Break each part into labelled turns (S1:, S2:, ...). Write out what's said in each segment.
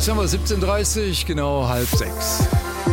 S1: Jetzt haben wir 17:30, genau 5:30.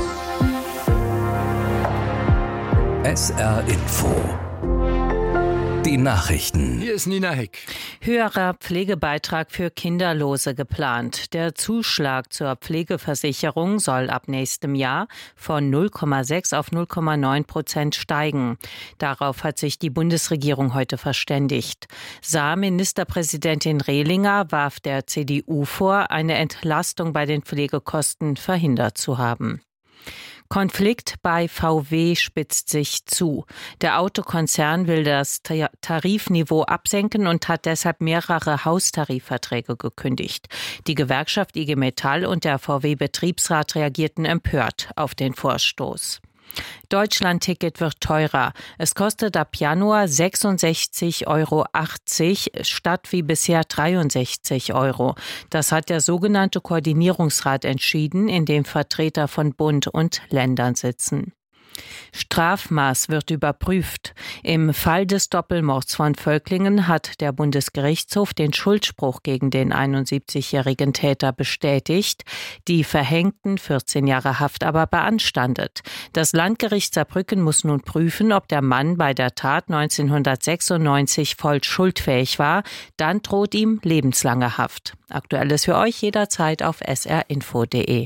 S2: SR Info. Die Nachrichten.
S1: Hier ist Nina Heck.
S3: Höherer Pflegebeitrag für Kinderlose geplant. Der Zuschlag zur Pflegeversicherung soll ab nächstem Jahr von 0,6 auf 0,9% steigen. Darauf hat sich die Bundesregierung heute verständigt. Ministerpräsidentin Rehlinger warf der CDU vor, eine Entlastung bei den Pflegekosten verhindert zu haben. Konflikt bei VW spitzt sich zu. Der Autokonzern will das Tarifniveau absenken und hat deshalb mehrere Haustarifverträge gekündigt. Die Gewerkschaft IG Metall und der VW-Betriebsrat reagierten empört auf den Vorstoß. Deutschland-Ticket wird teurer. Es kostet ab Januar 66,80 Euro statt wie bisher 63 Euro. Das hat der sogenannte Koordinierungsrat entschieden, in dem Vertreter von Bund und Ländern sitzen. Strafmaß wird überprüft. Im Fall des Doppelmords von Völklingen hat der Bundesgerichtshof den Schuldspruch gegen den 71-jährigen Täter bestätigt, die verhängten 14 Jahre Haft aber beanstandet. Das Landgericht Saarbrücken muss nun prüfen, ob der Mann bei der Tat 1996 voll schuldfähig war. Dann droht ihm lebenslange Haft. Aktuelles für euch jederzeit auf srinfo.de.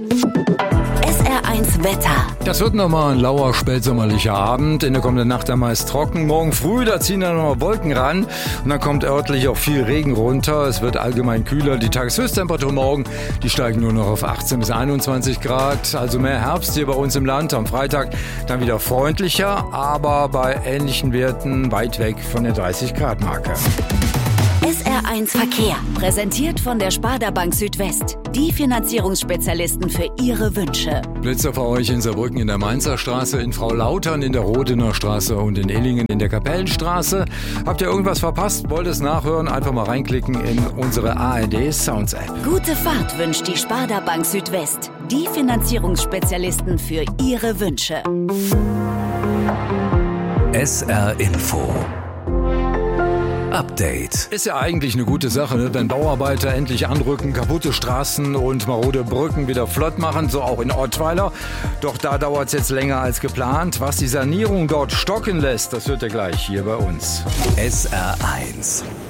S4: SR1 Wetter.
S1: Das wird nochmal ein lauer, spätsommerlicher Abend. In der kommenden Nacht dann meist trocken. Morgen früh, da ziehen dann nochmal Wolken ran. Und dann kommt örtlich auch viel Regen runter. Es wird allgemein kühler. Die Tageshöchsttemperatur morgen, die steigen nur noch auf 18 bis 21 Grad. Also mehr Herbst hier bei uns im Land. Am Freitag dann wieder freundlicher, aber bei ähnlichen Werten weit weg von der 30-Grad-Marke.
S4: SR1 Verkehr. Präsentiert von der Sparda Bank Südwest. Die Finanzierungsspezialisten für Ihre Wünsche.
S1: Blitzer für euch in Saarbrücken in der Mainzer Straße, in Frau-Lautern in der Rodener Straße und in Illingen in der Kapellenstraße. Habt ihr irgendwas verpasst? Wollt es nachhören? Einfach mal reinklicken in unsere ARD Sounds App.
S4: Gute Fahrt wünscht die Sparda Bank Südwest. Die Finanzierungsspezialisten für Ihre Wünsche.
S2: SR Info. Update.
S1: Ist ja eigentlich eine gute Sache, ne? Wenn Bauarbeiter endlich anrücken, kaputte Straßen und marode Brücken wieder flott machen, so auch in Ortweiler. Doch da dauert es jetzt länger als geplant. Was die Sanierung dort stocken lässt, das hört ihr gleich hier bei uns.
S2: SR1.